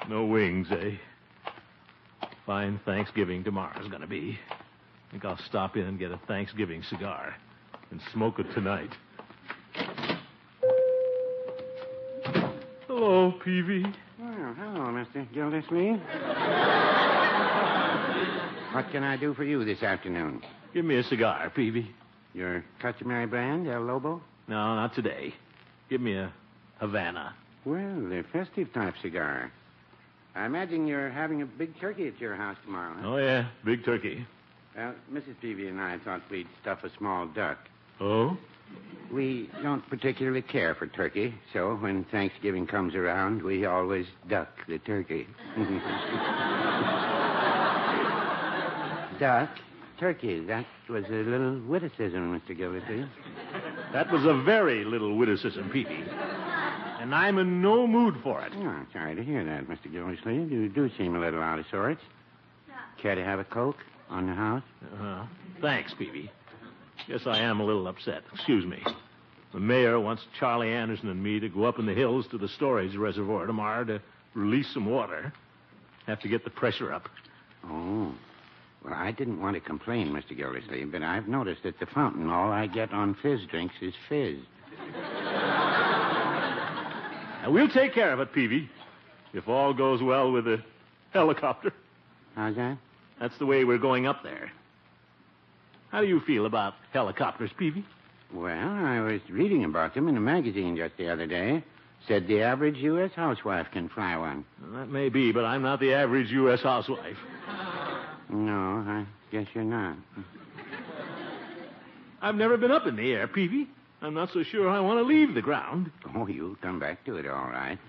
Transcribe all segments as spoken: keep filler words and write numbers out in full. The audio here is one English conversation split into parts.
No wings, eh? Fine Thanksgiving tomorrow's gonna be. Think I'll stop in and get a Thanksgiving cigar and smoke it tonight. Hello, Peavy. Well, hello, Mister Gildersleeve. What can I do for you this afternoon? Give me a cigar, Peavy. Your customary brand, El Lobo? No, not today. Give me a Havana. Well, the festive type cigar. I imagine you're having a big turkey at your house tomorrow, huh? Oh, yeah, big turkey. Well, Missus Peavy and I thought we'd stuff a small duck. Oh? We don't particularly care for turkey, so when Thanksgiving comes around, we always duck the turkey. Duck, turkey, that was a little witticism, Mister Gildersleeve. That was a very little witticism, Peavy. And I'm in no mood for it. Oh, I'm sorry to hear that, Mister Gildersleeve. You do seem a little out of sorts. Care to have a Coke on the house? Uh-huh. Thanks, Peavy. Guess I am a little upset. Excuse me. The mayor wants Charlie Anderson and me to go up in the hills to the storage reservoir tomorrow to release some water. Have to get the pressure up. Oh. Well, I didn't want to complain, Mister Gildersleeve, but I've noticed at the fountain all I get on fizz drinks is fizz. Now, we'll take care of it, Peavy, if all goes well with the helicopter. How's that? That's the way we're going up there. How do you feel about helicopters, Peavy? Well, I was reading about them in a magazine just the other day. Said the average U S housewife can fly one. Well, that may be, but I'm not the average U S housewife. No, I guess you're not. I've never been up in the air, Peavy. I'm not so sure I want to leave the ground. Oh, you'll come back to it, all right.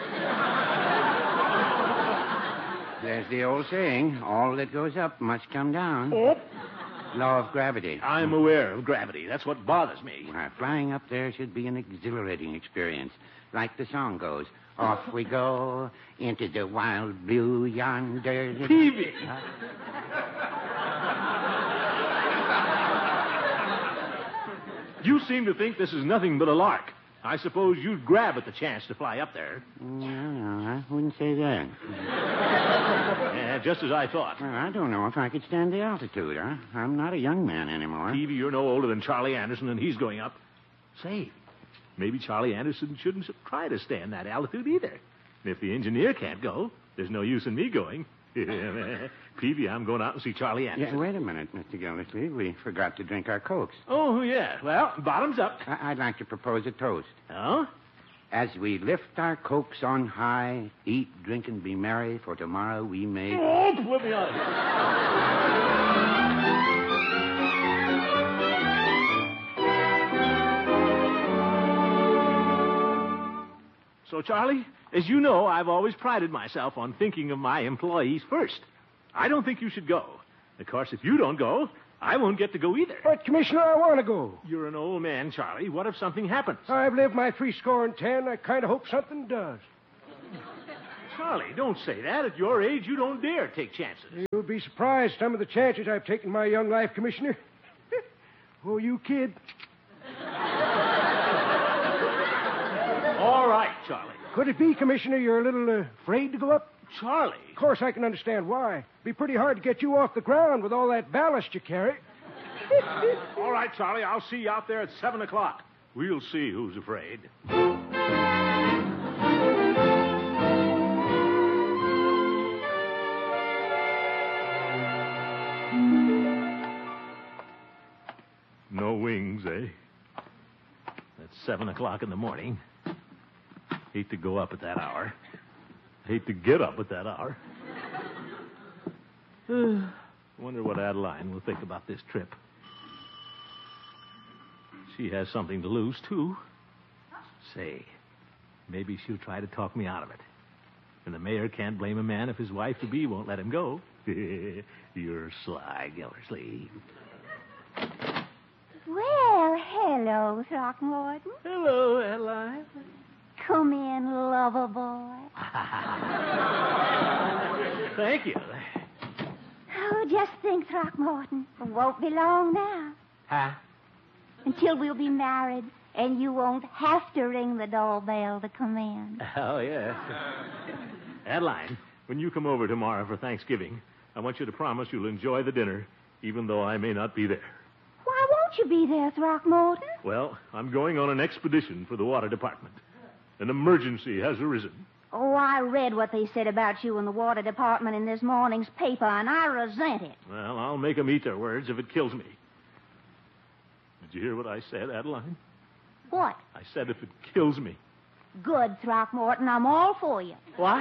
There's the old saying, all that goes up must come down. Oh. Law of gravity. I'm aware of gravity. That's what bothers me. Well, flying up there should be an exhilarating experience. Like the song goes, off we go into the wild blue yonder. Peavy! Huh? You seem to think this is nothing but a lark. I suppose you'd grab at the chance to fly up there. No, no, I wouldn't say that. Yeah, just as I thought. Well, I don't know if I could stand the altitude, huh? I'm not a young man anymore. Peavy, you're no older than Charlie Anderson, and he's going up. Say, maybe Charlie Anderson shouldn't try to stand that altitude either. And if the engineer can't go, there's no use in me going. Peavy, I'm going out and see Charlie Anderson. Yeah, wait a minute, Mister Gildersleeve. We forgot to drink our Cokes. Oh, yeah. Well, bottoms up. I- I'd like to propose a toast. Oh? As we lift our Cokes on high, eat, drink, and be merry, for tomorrow we may... Oh, put me out of here. So, Charlie, as you know, I've always prided myself on thinking of my employees first. I don't think you should go. Of course, if you don't go, I won't get to go either. But, Commissioner, I want to go. You're an old man, Charlie. What if something happens? I've lived my three score and ten. I kind of hope something does. Charlie, don't say that. At your age, you don't dare take chances. You'll be surprised some of the chances I've taken in my young life, Commissioner. Oh, you kid. All right, Charlie. Could it be, Commissioner, you're a little uh, afraid to go up? Charlie. Of course, I can understand why. It'd be pretty hard to get you off the ground with all that ballast you carry. All right, Charlie, I'll see you out there at seven o'clock. We'll see who's afraid. No wings, eh? That's seven o'clock in the morning. Hate to go up at that hour. Hate to get up at that hour. Uh, wonder what Adeline will think about this trip. She has something to lose, too. Say, maybe she'll try to talk me out of it. And the mayor can't blame a man if his wife-to-be won't let him go. You're sly, Gildersleeve. Well, hello, Throckmorton. Hello, Adeline. Come in, lover boy. Thank you. Oh, just think, Throckmorton. It won't be long now. Huh? Until we'll be married, and you won't have to ring the doorbell to come in. Oh, yeah. Adeline, when you come over tomorrow for Thanksgiving, I want you to promise you'll enjoy the dinner, even though I may not be there. Why won't you be there, Throckmorton? Well, I'm going on an expedition for the water department. An emergency has arisen. Oh, I read what they said about you in the water department in this morning's paper, and I resent it. Well, I'll make 'em eat their words if it kills me. Did you hear what I said, Adeline? What? I said if it kills me. Good, Throckmorton. I'm all for you. What?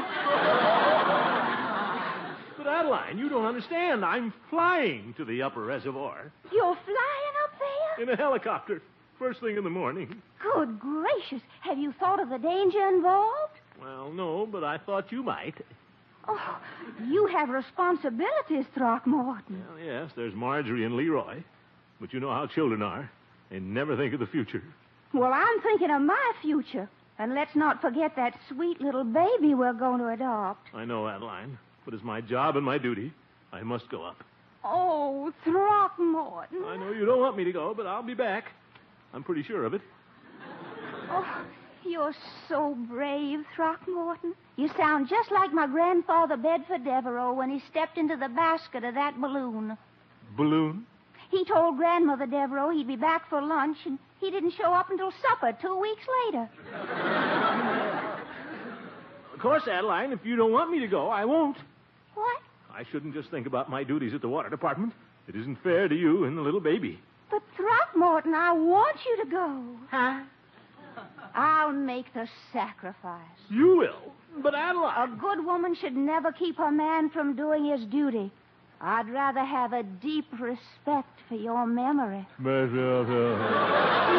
But, Adeline, you don't understand. I'm flying to the upper reservoir You're flying up there? in a helicopter, first thing in the morning. Good gracious. Have you thought of the danger involved? Well, no, but I thought you might. Oh, you have responsibilities, Throckmorton. Well, yes, there's Marjorie and Leroy. But you know how children are. They never think of the future. Well, I'm thinking of my future. And let's not forget that sweet little baby we're going to adopt. I know, Adeline. But it's my job and my duty. I must go up. Oh, Throckmorton. I know you don't want me to go, but I'll be back. I'm pretty sure of it. Oh, you're so brave, Throckmorton. You sound just like my grandfather Bedford Devereaux when he stepped into the basket of that balloon. Balloon? He told Grandmother Devereaux he'd be back for lunch, and he didn't show up until supper two weeks later. Of course, Adeline, if you don't want me to go, I won't. What? I shouldn't just think about my duties at the water department. It isn't fair to you and the little baby. But, Throckmorton, I want you to go. Huh? I'll make the sacrifice. You will. But, A Adeline... good woman should never keep her man from doing his duty. I'd rather have a deep respect for your memory. But, uh, uh...